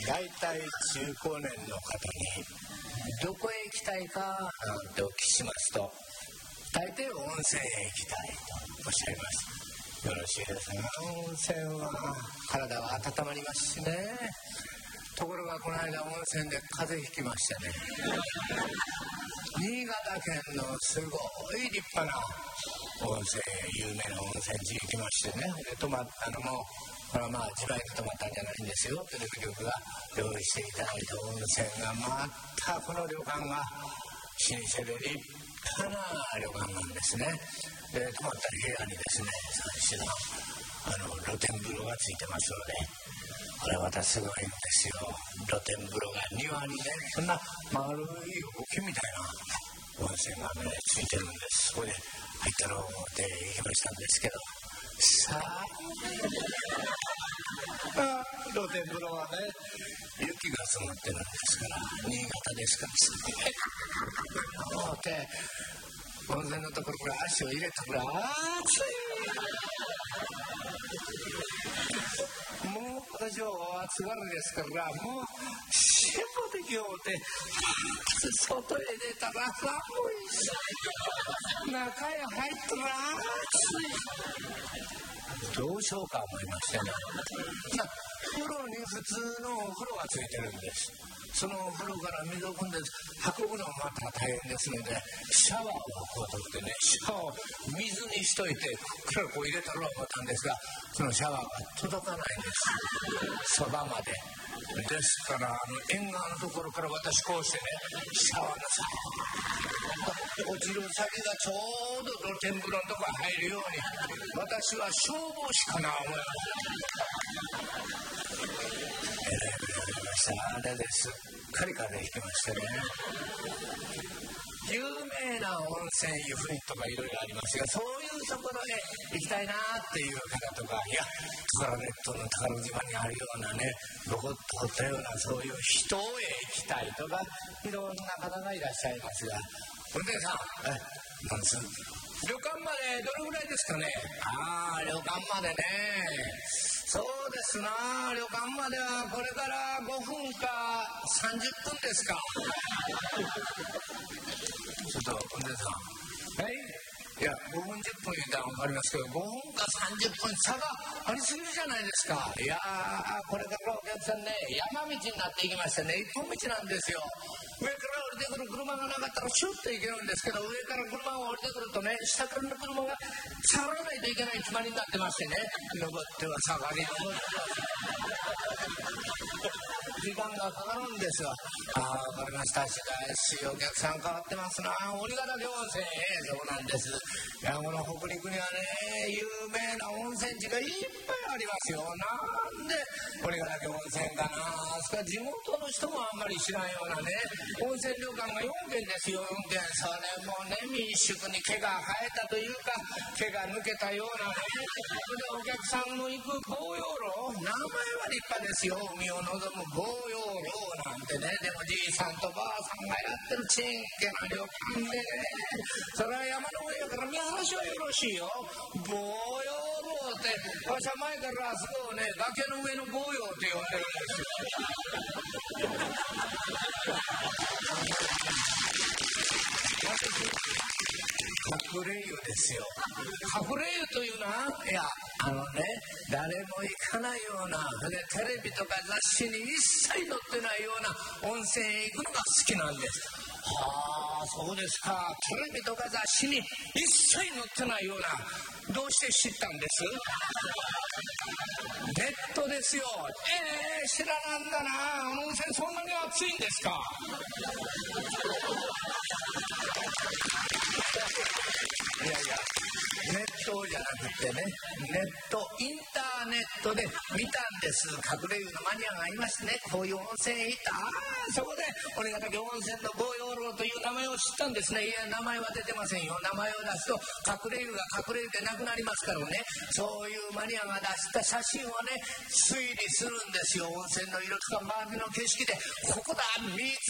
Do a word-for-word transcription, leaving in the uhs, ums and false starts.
大体中高年の方にどこへ行きたいかなんてお聞きしますと、大抵温泉へ行きたいとおっしゃいます。よろしいですね。温泉は体が温まりますしね。ところがこの間温泉で風邪ひきましてね、新潟県のすごい立派な温泉、有名な温泉地行きましてね、で泊まったのもこれはまあ自前で泊まったんじゃないんですよ。テレビ局が用意していただいた温泉がまたこの旅館が老舗で立派な旅館なんですね。で泊まった部屋にですね、最初のあの露天風呂がついてますので、これまたすごいんですよ。露天風呂が庭にね、そんな丸い桶みたいな温泉がねついてるんです。そこで入ったろう思って行きましたんですけど、さああ露天風呂はね雪が積もってるんですから、新潟ですから思って温泉のところから足を入れたら暑い。もう私は暑がりですから、もうしもできようって外へ出たら寒いし、中へ入ったら暑い。どうしようか思いましてね、風呂に普通のお風呂がついてるんです。そのお風呂から水を汲んで運ぶのもまた大変ですので、シャワーをこう取ってね、シャワーを水にしといてこっからこう入れたろう思ったんですが、そのシャワーが届かないんです、そばまで。ですからあの縁側のところから私こうしてね、シャワーのさ落ちる先がちょうど露天風呂のところに入るように、私は消防士かな思います。えらいことになりました。あれです。カリカリ引きましてね、有名な温泉湯布院とかいろいろありますが、そういうところへ行きたいなっていう方とか、いやトカラ列島の宝島にあるようなね、ロコッと掘ったようなそういう人へ行きたいとか、いろんな方がいらっしゃいますが、運転さん、えなんです旅館までどれぐらいですかね。ああ、旅館までね、そうですな、旅館まではこれからごふんかさんじゅっぷんですか。ちょっと運転さん、はい、いやごふんじゅっぷん言ったら分かりますけど、ごふんかさんじゅっぷん差がありすぎるじゃないですか。いやー、これからお客さんね、山道になっていきましてね、一本道なんですよ。上から降りてくる車がなかったらシュッと行けるんですけど、上から車が降りてくるとね、下からの車が下がらないといけない決まりになってましてね、登っては下がり、登っては時間がかかるんですよ。ああ、わかりました。しかしお客さん変わってますな。折ヶ岳温泉、そうなんです。いや、この北陸にはね、有名な温泉地がいっぱいありますよ。なんで折ヶ岳温泉かな。それから地元の人もあんまり知らんようなね、温泉旅館がよんけんですよ。よんけん。それもね、民宿に毛が生えたというか、毛が抜けたようなね、それでお客さんの行く紅葉路、名前は立派ですよ。海を望む紅葉路なんてね。でもじいさんとばあさんがやってるちんけな旅館でね、それは山の上やから見晴らしはよろしいよ。紅葉路ってわしは前からあそこをね、崖の上の紅葉って呼んでるんですよ。隠れ湯ですよ。隠れ湯というのは、いや、あのね、誰も行かないような、でテレビとか雑誌に一切載ってないような温泉へ行くのが好きなんです。はあ、そうですか。テレビとか雑誌に一切載ってないような、どうして知ったんです？ネットですよ。ええー、知らなんだな。温泉そんなに暑いんですか？いやいや、ネットじゃなくてね、ネット、インターネットで見たんです。隠れ湯のマニアがいましてね、こういう温泉へ行った。ああ、そこで折ヶ岳温泉の紅葉路という名前を知ったんですね。いや、名前は出てませんよ。名前を出すと隠れ湯が隠れ湯でなくなりますからね。そういうマニアが出した写真をね、推理するんですよ。温泉の色とか周りの景色で、ここだ、見つ